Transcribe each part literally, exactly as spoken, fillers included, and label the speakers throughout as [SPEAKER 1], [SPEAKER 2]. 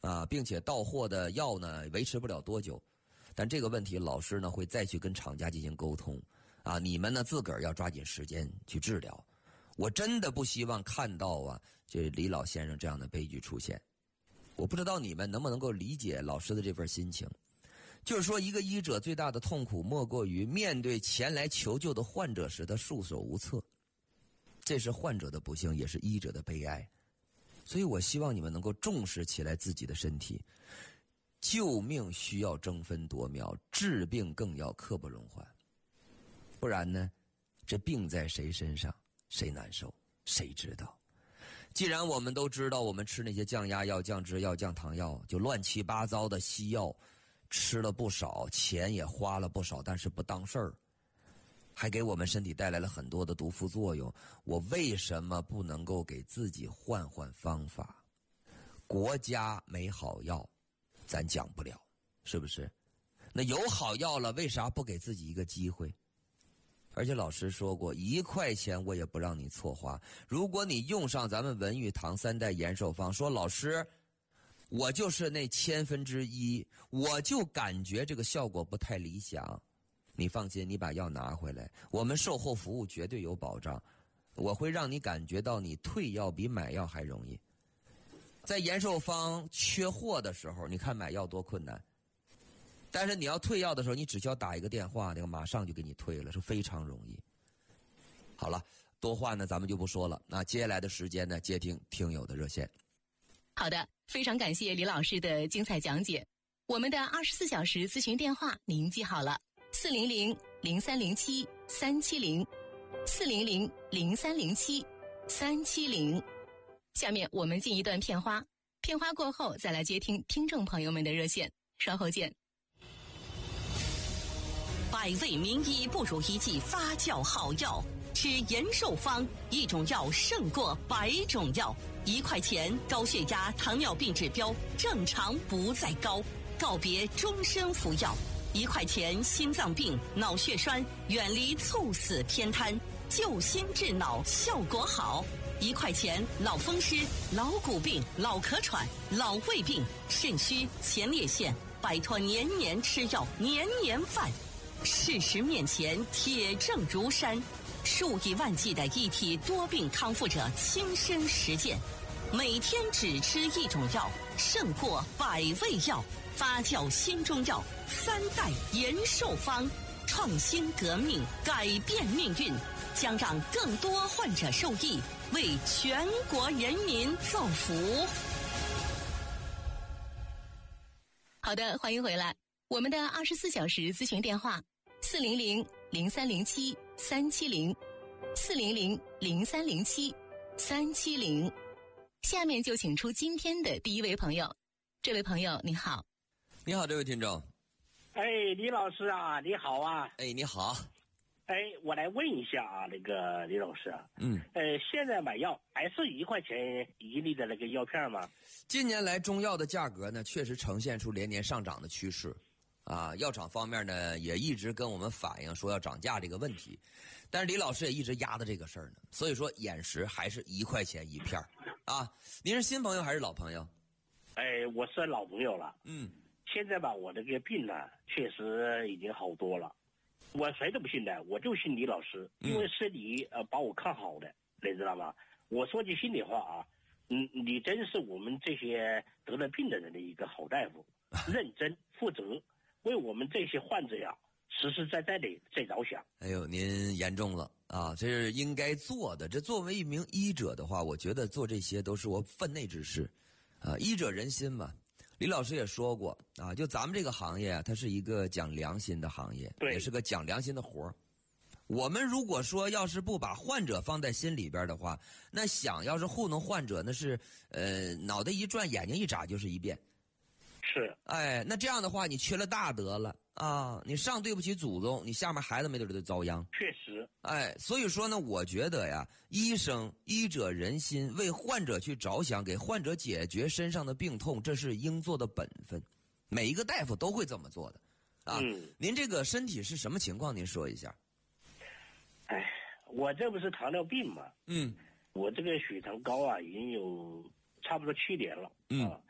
[SPEAKER 1] 啊，并且到货的药呢维持不了多久。但这个问题老师呢会再去跟厂家进行沟通啊，你们呢自个儿要抓紧时间去治疗。我真的不希望看到啊这李老先生这样的悲剧出现。我不知道你们能不能够理解老师的这份心情，就是说一个医者最大的痛苦莫过于面对前来求救的患者时他束手无策，这是患者的不幸，也是医者的悲哀。所以我希望你们能够重视起来自己的身体，救命需要争分夺秒，治病更要刻不容缓。不然呢，这病在谁身上谁难受谁知道。既然我们都知道我们吃那些降压药、降脂药、降糖药，就乱七八糟的西药吃了不少，钱也花了不少，但是不当事儿，还给我们身体带来了很多的毒副作用，我为什么不能够给自己换换方法？国家没好药咱讲不了，是不是？那有好药了，为啥不给自己一个机会？而且老师说过，一块钱我也不让你错花。如果你用上咱们文玉堂三代延寿方，说老师我就是那千分之一，我就感觉这个效果不太理想，你放心，你把药拿回来，我们售后服务绝对有保障，我会让你感觉到你退药比买药还容易。在延寿方缺货的时候，你看买药多困难，但是你要退药的时候，你只需要打一个电话，那个马上就给你退了，是非常容易。好了，多话呢咱们就不说了，那接下来的时间呢，接听听友的热线。
[SPEAKER 2] 好的，非常感谢李老师的精彩讲解。我们的二十四小时咨询电话您记好了，四零零零三零七三七零，四零零零三零七三七零。下面我们进一段片花，片花过后再来接听听众朋友们的热线，稍后见。
[SPEAKER 3] 百味名医不如一剂发酵好药，吃延寿方，一种药胜过百种药。一块钱，高血压、糖尿病指标正常不再高，告别终身服药。一块钱，心脏病、脑血栓远离猝死偏瘫，救心治脑效果好。一块钱，老风湿、老骨病、老咳喘、老胃病、肾虚、前列腺，摆脱年年吃药、年年犯。事实面前，铁证如山，数以万计的一体多病康复者亲身实践，每天只吃一种药，胜过百味药。发酵新中药，三代延寿方，创新革命，改变命运，将让更多患者受益，为全国人民造福。
[SPEAKER 2] 好的，欢迎回来。我们的二十四小时咨询电话四零零零三零七三七零，四零零零三零七三七零。下面就请出今天的第一位朋友。这位朋友你好。
[SPEAKER 1] 你好，这位听众。
[SPEAKER 4] 哎，李老师啊，你好啊。
[SPEAKER 1] 哎，你好。
[SPEAKER 4] 哎，我来问一下啊，那个李老师啊，
[SPEAKER 1] 嗯，
[SPEAKER 4] 呃，现在买药还是一块钱一粒的那个药片吗？
[SPEAKER 1] 近年来中药的价格呢，确实呈现出连年上涨的趋势。啊，药厂方面呢也一直跟我们反映说要涨价这个问题，但是李老师也一直压着这个事儿呢，所以说眼识还是一块钱一片啊。您是新朋友还是老朋友？
[SPEAKER 4] 哎，我是老朋友了。
[SPEAKER 1] 嗯，
[SPEAKER 4] 现在吧，我这个病呢，确实已经好多了。我谁都不信的，我就信李老师，因为是你呃把我看好的，你知道吗？我说句心里话啊，嗯，你真是我们这些得了病的人的一个好大夫，认真负责。为我们这些患者呀，实实在在的在着想。
[SPEAKER 1] 哎呦，您严重了啊！这是应该做的。这作为一名医者的话，我觉得做这些都是我分内之事，啊，医者仁心嘛。李老师也说过啊，就咱们这个行业啊，它是一个讲良心的行业，也是个讲良心的活儿。我们如果说要是不把患者放在心里边的话，那想要是糊弄患者，那是呃脑袋一转，眼睛一眨就是一遍。
[SPEAKER 4] 是，
[SPEAKER 1] 哎，那这样的话，你缺了大德了啊！你上对不起祖宗，你下面孩子没准就遭殃。
[SPEAKER 4] 确实，
[SPEAKER 1] 哎，所以说呢，我觉得呀，医生医者仁心，为患者去着想，给患者解决身上的病痛，这是应做的本分。每一个大夫都会这么做的，啊。嗯、您这个身体是什么情况？您说一下。
[SPEAKER 4] 哎，我这不是糖尿病嘛？
[SPEAKER 1] 嗯，
[SPEAKER 4] 我这个血糖高啊，已经有差不多七年了。
[SPEAKER 1] 嗯。
[SPEAKER 4] 啊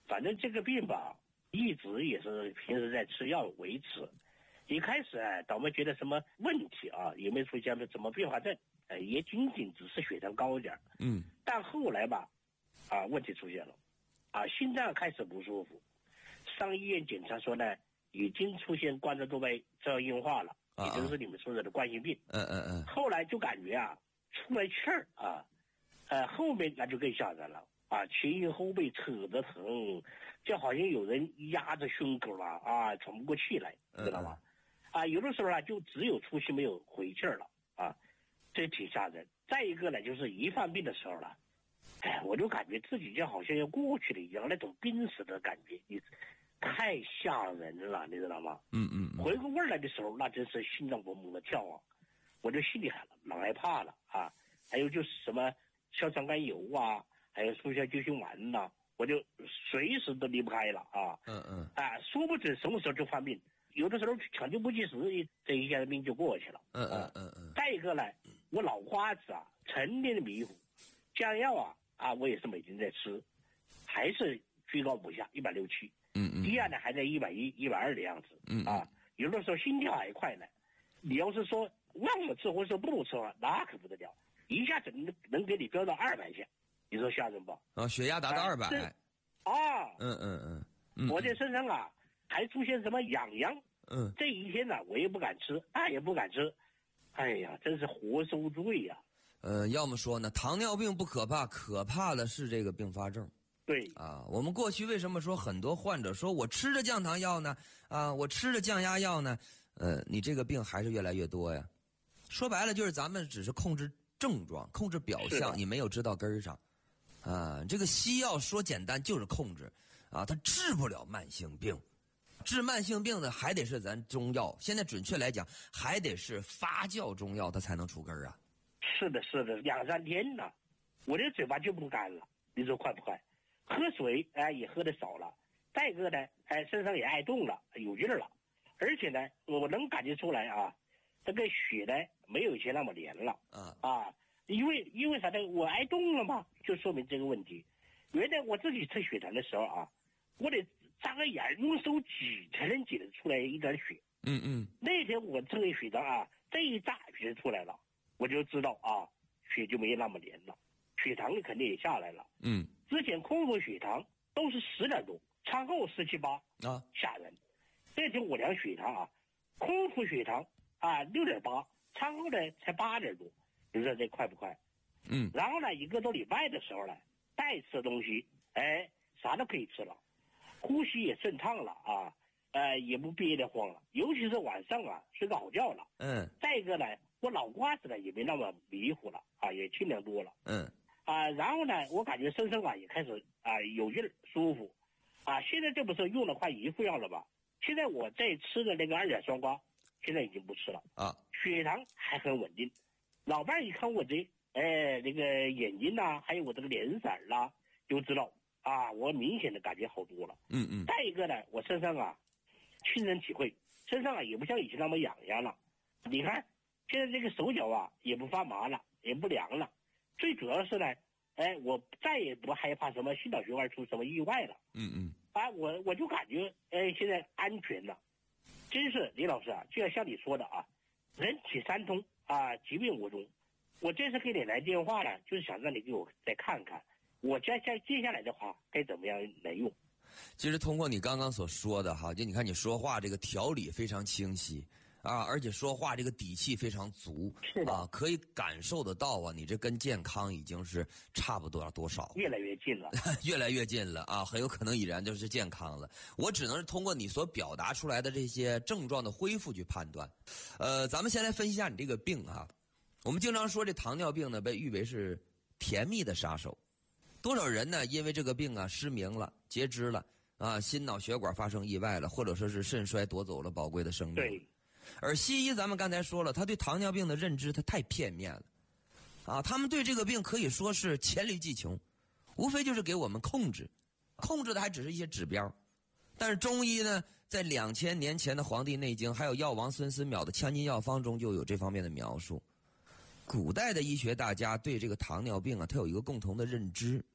[SPEAKER 4] 反正这个病吧，一直也是平时在吃药维持。一开始啊，倒没觉得什么问题啊，也没出现什么并发症，呃，也仅仅只是血糖高一点。
[SPEAKER 1] 嗯。
[SPEAKER 4] 但后来吧，啊，问题出现了，啊，心脏开始不舒服，上医院检查说呢，已经出现冠状动脉粥样硬化了，
[SPEAKER 1] 啊啊
[SPEAKER 4] 也就是你们说的冠心病。
[SPEAKER 1] 嗯嗯嗯。
[SPEAKER 4] 后来就感觉啊，出来气儿啊，呃，后面那就更吓人了啊，前胸后背扯着疼，就好像有人压着胸口了啊，喘不过气来，知道吧？嗯嗯啊，有的时候呢，就只有出气没有回气儿了啊，这挺吓人。再一个呢，就是一犯病的时候了，哎，我就感觉自己就好像要过去了一样，那种濒死的感觉，你太吓人了，你知道吗？
[SPEAKER 1] 嗯嗯。
[SPEAKER 4] 回过味儿来的时候，那真是心脏猛猛的跳啊，我就心里还老害怕了啊。还有就是什么硝酸甘油啊，还有速效救心丸呐、啊，我就随时都离不开了啊。
[SPEAKER 1] 嗯嗯。
[SPEAKER 4] 啊，说不准什么时候就犯病。有的时候抢救不及时，这一下子病就过去了。
[SPEAKER 1] 嗯嗯嗯嗯。
[SPEAKER 4] 再一个呢，我老花子啊，成天的迷糊，降药啊啊，我也是每天在吃，还是居高不下，一百六七。
[SPEAKER 1] 嗯嗯。
[SPEAKER 4] 低压呢还在一百一、一百二的样子。
[SPEAKER 1] 嗯
[SPEAKER 4] 啊，有的时候心跳还快呢。你要是说让我吃或者说不吃啊，那可不得了，一下子能能给你飙到二百下，你说吓人不？
[SPEAKER 1] 啊，血压达到二百。
[SPEAKER 4] 啊。
[SPEAKER 1] 嗯嗯嗯嗯。
[SPEAKER 4] 我这身上啊还出现什么痒痒。
[SPEAKER 1] 嗯，
[SPEAKER 4] 这一天呢、啊，我也不敢吃，那也不敢吃，哎呀，真是活受罪呀、
[SPEAKER 1] 啊。呃，要么说呢，糖尿病不可怕，可怕的是这个并发症。
[SPEAKER 4] 对
[SPEAKER 1] 啊，我们过去为什么说很多患者说我吃着降糖药呢？啊，我吃着降压药呢？呃，你这个病还是越来越多呀。说白了就是咱们只是控制症状，控制表象，你没有知道根儿上。啊，这个西药说简单就是控制，啊，它治不了慢性病。治慢性病的还得是咱中药，现在准确来讲，还得是发酵中药，它才能出根儿啊。
[SPEAKER 4] 是的，是的，两三天呢，我这嘴巴就不干了，你说快不快？喝水哎、呃、也喝的少了，再一个呢，哎、呃、身上也爱动了，有劲儿了，而且呢，我能感觉出来啊，这个血呢没有以前那么黏了。
[SPEAKER 1] 啊
[SPEAKER 4] 啊，因为因为啥呢？我爱动了嘛，就说明这个问题。原来我自己测血糖的时候啊，我得眨个眼用手挤才能挤得出来一点血。
[SPEAKER 1] 嗯嗯。
[SPEAKER 4] 那天我测的血糖啊，这一眨血出来了，我就知道啊，血就没那么黏了，血糖肯定也下来了。
[SPEAKER 1] 嗯。
[SPEAKER 4] 之前空腹血糖都是十点多，餐后十七八
[SPEAKER 1] 啊，
[SPEAKER 4] 吓人。这天我量血糖啊，空腹血糖啊六点八，餐后呢才八点多，你说这快不快？
[SPEAKER 1] 嗯。
[SPEAKER 4] 然后呢，一个多礼拜的时候呢，再吃东西，哎，啥都可以吃了。呼吸也顺畅了啊，呃，也不憋得慌了，尤其是晚上啊，睡个好觉了。
[SPEAKER 1] 嗯。
[SPEAKER 4] 再一个呢，我脑瓜子呢也没那么迷糊了啊，也清凉多了。
[SPEAKER 1] 嗯。
[SPEAKER 4] 啊，然后呢，我感觉身上啊也开始啊有劲儿，舒服。啊，现在这不是用了快一副药了吧？现在我在吃的那个二甲双胍，现在已经不吃了。
[SPEAKER 1] 啊。
[SPEAKER 4] 血糖还很稳定。老伴儿一看我这，哎，那个眼睛呐、啊，还有我这个脸色啦，就知道。啊，我明显的感觉好多了。
[SPEAKER 1] 嗯嗯。
[SPEAKER 4] 再一个呢，我身上啊，亲身体会，身上啊也不像以前那么痒痒了。你看，现在这个手脚啊也不发麻了，也不凉了。最主要是呢，哎，我再也不害怕什么心脑血管出什么意外了。
[SPEAKER 1] 嗯嗯。
[SPEAKER 4] 啊，我我就感觉，哎，现在安全了。真是李老师啊，就要像你说的啊，人体三通啊，疾病无踪。我这次给你来电话呢，就是想让你给我再看看。我接下接下来的话该怎么样来用？
[SPEAKER 1] 其实通过你刚刚所说的哈，就你看你说话这个条理非常清晰啊，而且说话这个底气非常足，
[SPEAKER 4] 是的
[SPEAKER 1] 啊，可以感受得到啊，你这跟健康已经是差不多了多少，
[SPEAKER 4] 越来越近了，
[SPEAKER 1] 越来越近了啊，很有可能已然就是健康了。我只能是通过你所表达出来的这些症状的恢复去判断。呃，咱们先来分析一下你这个病哈。我们经常说这糖尿病呢被誉为是甜蜜的杀手。多少人呢？因为这个病啊，失明了、截肢了啊，心脑血管发生意外了，或者说是肾衰夺走了宝贵的生命。
[SPEAKER 4] 对。
[SPEAKER 1] 而西医咱们刚才说了，他对糖尿病的认知他太片面了，啊，他们对这个病可以说是黔驴技穷，无非就是给我们控制，控制的还只是一些指标。但是中医呢，在两千年前的《黄帝内经》还有药王孙思邈的《强筋药方》中就有这方面的描述。古代的医学大家对这个糖尿病啊，他有一个共同的认知，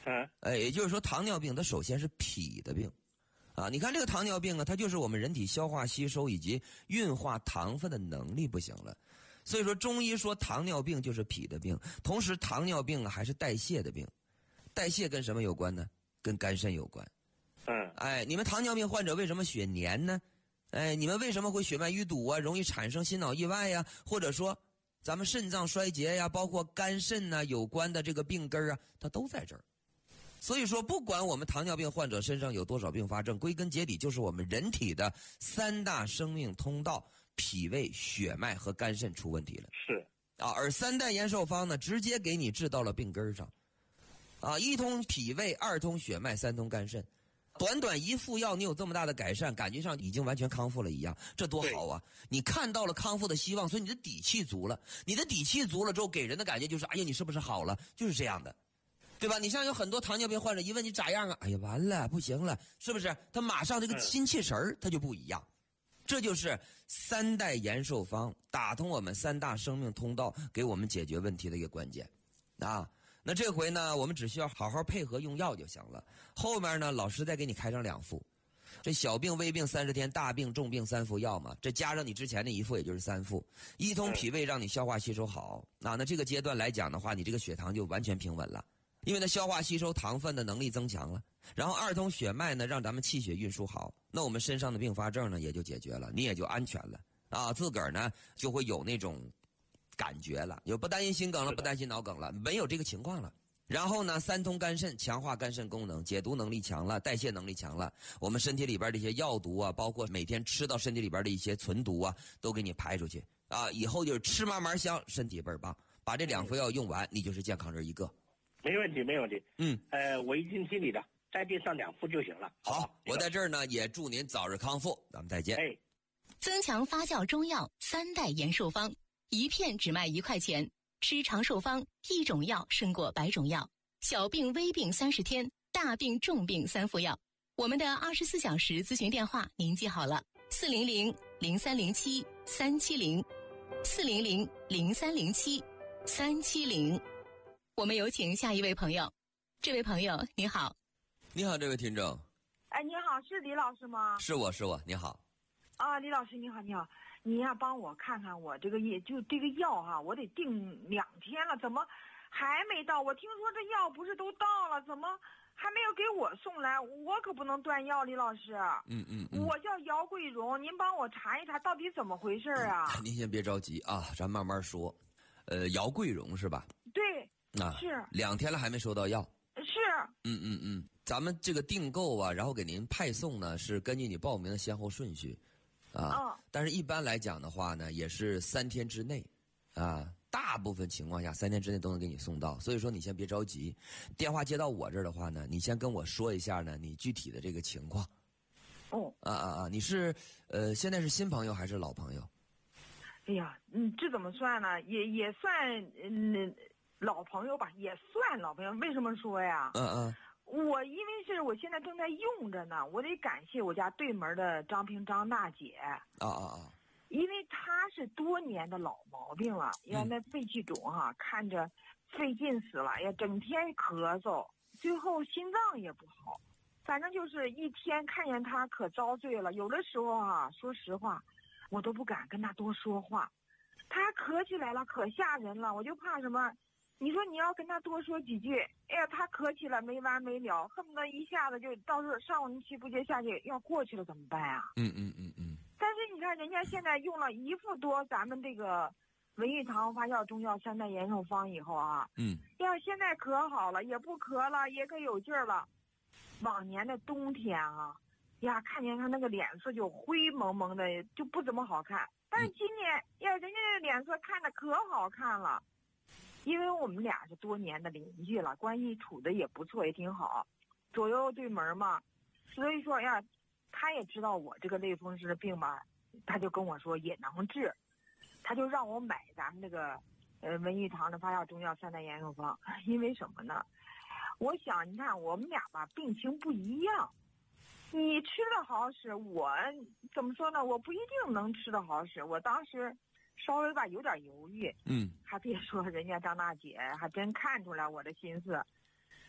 [SPEAKER 4] 嗯，
[SPEAKER 1] 哎，也就是说糖尿病它首先是脾的病。啊，你看这个糖尿病啊，它就是我们人体消化吸收以及运化糖分的能力不行了。所以说中医说糖尿病就是脾的病，同时糖尿病啊还是代谢的病。代谢跟什么有关呢？跟肝肾有关。
[SPEAKER 4] 嗯，
[SPEAKER 1] 哎，你们糖尿病患者为什么血粘呢？哎，你们为什么会血脉淤堵啊，容易产生心脑意外呀，或者说咱们肾脏衰竭呀，包括肝肾呐有关的这个病根啊，它都在这儿。所以说，不管我们糖尿病患者身上有多少并发症，归根结底就是我们人体的三大生命通道——脾胃、血脉和肝肾出问题了。
[SPEAKER 4] 是
[SPEAKER 1] 啊，而三代延寿方呢，直接给你治到了病根上。啊，一通脾胃，二通血脉，三通肝肾。短短一副药，你有这么大的改善，感觉上已经完全康复了一样，这多好啊！你看到了康复的希望，所以你的底气足了。你的底气足了之后，给人的感觉就是：哎呀，你是不是好了？就是这样的。对吧？你像有很多糖尿病患者，一问你咋样啊？哎呀，完了，不行了，是不是？他马上这个心气神儿他就不一样。这就是三代延寿方打通我们三大生命通道，给我们解决问题的一个关键。啊，那这回呢，我们只需要好好配合用药就行了。后面呢，老师再给你开上两副。这小病、微病三十天，大病、重病三副药嘛，这加上你之前的一副，也就是三副。一通脾胃让你消化吸收好，啊，那这个阶段来讲的话，你这个血糖就完全平稳了。因为它消化吸收糖分的能力增强了，然后二通血脉呢，让咱们气血运输好，那我们身上的并发症呢也就解决了，你也就安全了啊，自个儿呢就会有那种感觉了，有不担心心梗了，不担心脑梗了，没有这个情况了。然后呢，三通肝肾，强化肝肾功能，解毒能力强了，代谢能力强了，我们身体里边这些药毒啊，包括每天吃到身体里边的一些存毒啊，都给你排出去啊，以后就是吃嘛嘛香，身体倍儿棒。把这两副药用完，你就是健康人一个。
[SPEAKER 4] 没问题，没问题。
[SPEAKER 1] 嗯，
[SPEAKER 4] 呃，我已经听你的，再订上两副就行了。
[SPEAKER 1] 好，我在这儿呢，也祝您早日康复，咱们再见。
[SPEAKER 4] 哎，
[SPEAKER 2] 增强发酵中药三代延寿方，一片只卖一块钱，吃长寿方，一种药胜过百种药。小病微病三十天，大病重病三副药。我们的二十四小时咨询电话您记好了：四零零零三零七三七零，四零零零三零七三七零。我们有请下一位朋友。这位朋友你好。
[SPEAKER 1] 你好，这位听众。
[SPEAKER 5] 哎，你好，是李老师吗？
[SPEAKER 1] 是我是我，你好。
[SPEAKER 5] 啊，李老师你好，你好，你呀帮我看看我这个也就这个药哈、啊，我得订两天了，怎么还没到？我听说这药不是都到了，怎么还没有给我送来？我可不能断药，李老师。
[SPEAKER 1] 嗯嗯嗯。
[SPEAKER 5] 我叫姚桂荣，您帮我查一查到底怎么回事啊？
[SPEAKER 1] 嗯、您先别着急啊，咱慢慢说。呃，姚桂荣是吧？
[SPEAKER 5] 对。
[SPEAKER 1] 啊，
[SPEAKER 5] 是
[SPEAKER 1] 两天了还没收到药。
[SPEAKER 5] 是。
[SPEAKER 1] 嗯嗯嗯，咱们这个订购啊，然后给您派送呢，是根据你报名的先后顺序，啊，
[SPEAKER 5] 嗯、
[SPEAKER 1] 但是一般来讲的话呢，也是三天之内，啊，大部分情况下三天之内都能给你送到。所以说你先别着急，电话接到我这儿的话呢，你先跟我说一下呢，你具体的这个情况。
[SPEAKER 5] 哦。
[SPEAKER 1] 啊啊啊！你是呃，现在是新朋友还是老朋友？
[SPEAKER 5] 哎呀，嗯，这怎么算呢？也也算嗯老朋友吧，也算老朋友。为什么说呀？
[SPEAKER 1] 嗯嗯。
[SPEAKER 5] 我因为是我现在正在用着呢，我得感谢我家对门的张平张大姐。
[SPEAKER 1] 啊啊啊！
[SPEAKER 5] 因为她是多年的老毛病了，呀，那肺气肿哈、啊，看着费劲死了呀，整天咳嗽，最后心脏也不好。反正就是一天看见她可遭罪了，有的时候啊，说实话。我都不敢跟他多说话，他咳起来了可吓人了，我就怕什么？你说你要跟他多说几句，哎呀，他咳起来没完没了，恨不得一下子就到时候上午气不接下气要过去了，怎么办啊？
[SPEAKER 1] 嗯嗯嗯嗯。
[SPEAKER 5] 但是你看人家现在用了一副多咱们这个文玉堂发酵中药三代延寿方以后啊，
[SPEAKER 1] 嗯，
[SPEAKER 5] 呀，现在可好了，也不咳了，也可有劲儿了。往年的冬天啊。呀，看见他那个脸色就灰蒙蒙的，就不怎么好看。但是今年呀，人家的脸色看着可好看了，因为我们俩是多年的邻居了，关系处的也不错，也挺好，左右对门嘛。所以说呀，他也知道我这个类风湿的病嘛，他就跟我说也能治，他就让我买咱们这个呃文玉堂的发酵中药三代延寿方。因为什么呢？我想你看我们俩吧，病情不一样。你吃的好使，我怎么说呢？我不一定能吃的好使。我当时稍微吧有点犹豫，
[SPEAKER 1] 嗯，
[SPEAKER 5] 还别说人家张大姐还真看出来我的心思。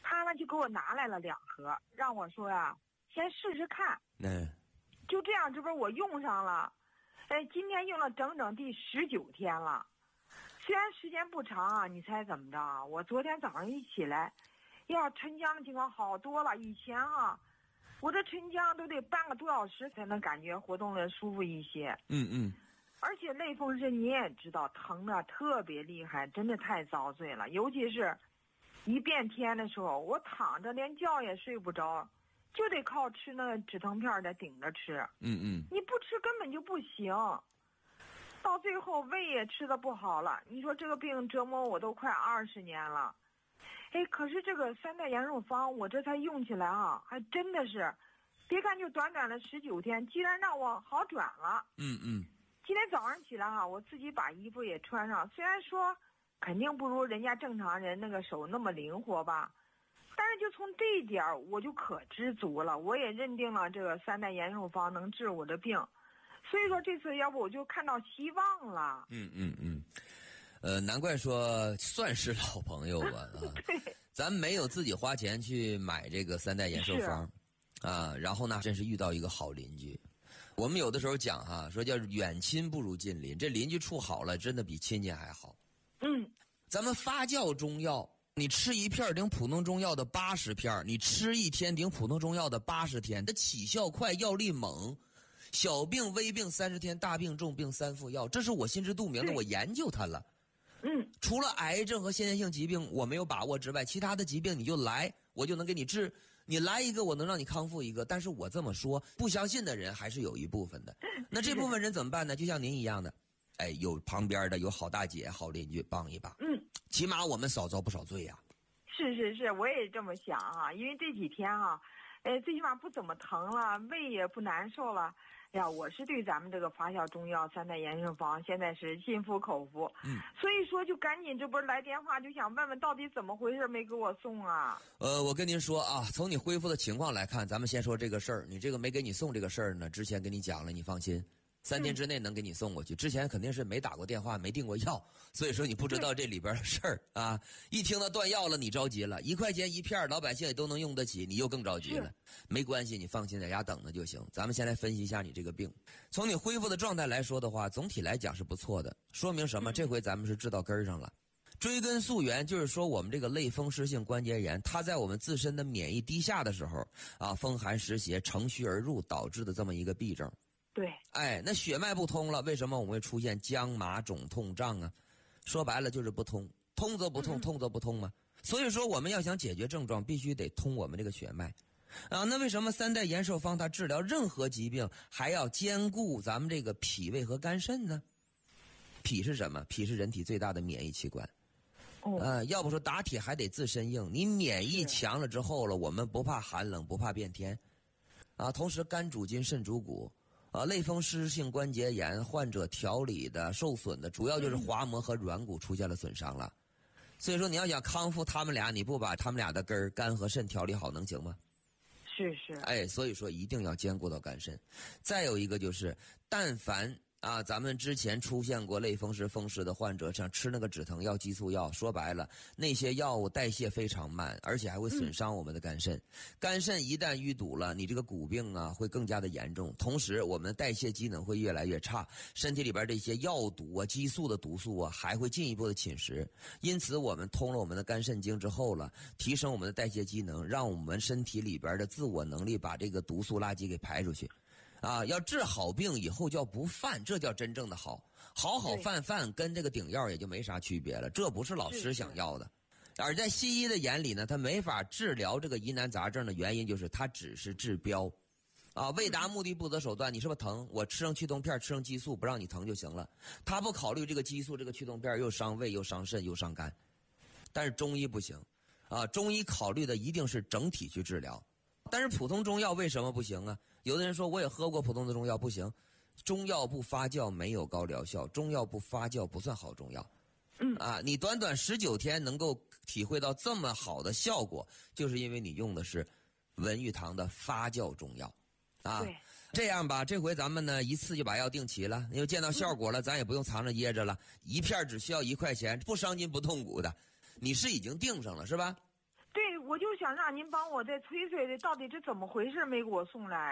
[SPEAKER 5] 他呢就给我拿来了两盒，让我说呀、啊，先试试看。
[SPEAKER 1] 嗯，
[SPEAKER 5] 就这样，这不是我用上了，哎，今天用了整整第十九天了。虽然时间不长啊，你猜怎么着啊？我昨天早上一起来，呀，沉江的情况好多了。以前啊，我这沉江都得半个多小时才能感觉活动的舒服一些。
[SPEAKER 1] 嗯嗯。
[SPEAKER 5] 而且类风湿你也知道，疼的特别厉害，真的太遭罪了。尤其是一变天的时候，我躺着连觉也睡不着，就得靠吃那个止疼片在顶着吃。
[SPEAKER 1] 嗯嗯。
[SPEAKER 5] 你不吃根本就不行。到最后胃也吃的不好了，你说这个病折磨我都快二十年了，哎，可是这个三代延寿方我这才用起来啊，还真的是，别看就短短的十九天，竟然让我好转了。
[SPEAKER 1] 嗯嗯。
[SPEAKER 5] 今天早上起来哈，我自己把衣服也穿上，虽然说肯定不如人家正常人那个手那么灵活吧，但是就从这一点我就可知足了，我也认定了这个三代延寿方能治我的病。所以说这次要不我就看到希望了。
[SPEAKER 1] 嗯嗯嗯，呃，难怪说算是老朋友吧啊。
[SPEAKER 5] 对。
[SPEAKER 1] 咱没有自己花钱去买这个三代延寿方，啊，然后呢，真是遇到一个好邻居。我们有的时候讲哈、啊，说叫远亲不如近邻，这邻居处好了，真的比亲戚还好。
[SPEAKER 5] 嗯。
[SPEAKER 1] 咱们发酵中药，你吃一片顶普通中药的八十片，你吃一天顶普通中药的八十天，它起效快，药力猛。小病微病三十天，大病重病三副药，这是我心知肚明的，我研究它了。
[SPEAKER 5] 嗯，
[SPEAKER 1] 除了癌症和先天性疾病我没有把握之外，其他的疾病你就来，我就能给你治。你来一个，我能让你康复一个。但是我这么说，不相信的人还是有一部分的。那这部分人怎么办呢？就像您一样的，哎，有旁边的，有好大姐、好邻居帮一把。
[SPEAKER 5] 嗯，
[SPEAKER 1] 起码我们少遭不少罪呀、啊。
[SPEAKER 5] 是是是，我也这么想啊，因为这几天啊，哎，最起码不怎么疼了，胃也不难受了。哎呀，我是对咱们这个发酵中药三代延寿方现在是心服口服，
[SPEAKER 1] 嗯，
[SPEAKER 5] 所以说就赶紧这不是来电话就想问问到底怎么回事没给我送啊？
[SPEAKER 1] 呃，我跟您说啊，从你恢复的情况来看，咱们先说这个事儿。你这个没给你送这个事儿呢，之前跟你讲了，你放心，三天之内能给你送过去。之前肯定是没打过电话，没订过药，所以说你不知道这里边的事儿啊。一听到断药了，你着急了，一块钱一片，老百姓也都能用得起，你又更着急了。没关系，你放心在家等着就行。咱们先来分析一下你这个病。从你恢复的状态来说的话，总体来讲是不错的，说明什么？这回咱们是治到根儿上了。追根溯源，就是说我们这个类风湿性关节炎，它在我们自身的免疫低下的时候啊，风寒湿邪乘虚而入导致的这么一个痹症。
[SPEAKER 5] 对，
[SPEAKER 1] 哎，那血脉不通了，为什么我们会出现僵麻肿痛胀啊？说白了就是不通，通则不痛，痛则不通嘛。所以说我们要想解决症状，必须得通我们这个血脉。啊，那为什么三代延寿方它治疗任何疾病还要兼顾咱们这个脾胃和肝肾呢？脾是什么？脾是人体最大的免疫器官。
[SPEAKER 5] 哦，
[SPEAKER 1] 呃，要不说打铁还得自身硬，你免疫强了之后了，我们不怕寒冷，不怕变天。啊，同时肝主筋，肾主骨。啊，类风湿性关节炎患者调理的受损的，主要就是滑膜和软骨出现了损伤了。所以说你要想康复他们俩，你不把他们俩的根儿肝和肾调理好，能行吗？
[SPEAKER 5] 是是。
[SPEAKER 1] 哎，所以说一定要兼顾到肝肾。再有一个就是，但凡啊，咱们之前出现过类风湿、风湿的患者，像吃那个止疼药、激素药，说白了，那些药物代谢非常慢，而且还会损伤我们的肝肾。嗯、肝肾一旦淤堵了，你这个骨病啊会更加的严重。同时，我们的代谢机能会越来越差，身体里边这些药毒啊、激素的毒素啊，还会进一步的侵蚀。因此，我们通了我们的肝肾经之后了，提升我们的代谢机能，让我们身体里边的自我能力把这个毒素垃圾给排出去。啊，要治好病以后叫不犯，这叫真正的好。好好犯犯跟这个顶药也就没啥区别了，这不是老师想要的。而在西医的眼里呢，他没法治疗这个疑难杂症的原因就是他只是治标。啊，为达目的不择手段，你是不是疼？我吃上驱动片，吃上激素，不让你疼就行了。他不考虑这个激素，这个驱动片又伤胃又伤肾又伤肝。但是中医不行，啊，中医考虑的一定是整体去治疗。但是普通中药为什么不行啊？有的人说我也喝过普通的中药，不行，中药不发酵没有高疗效，中药不发酵不算好中药。
[SPEAKER 5] 嗯
[SPEAKER 1] 啊，你短短十九天能够体会到这么好的效果，就是因为你用的是文玉堂的发酵中药。啊，
[SPEAKER 5] 对，
[SPEAKER 1] 这样吧，这回咱们呢一次就把药定齐了，因为见到效果了，咱也不用藏着掖着了，一片只需要一块钱，不伤筋不痛骨的。你是已经定上了是吧？
[SPEAKER 5] 对， 我就想让您帮我再催催的，到底这怎么回事没给我送来。